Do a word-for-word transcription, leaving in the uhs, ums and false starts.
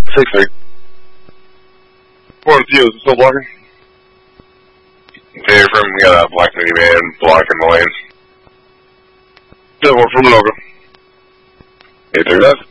Six three. One to you, is it still blocking? Hey, from we got a black minivan blocking the lanes. Yeah, one from Logo. Hey, thirty.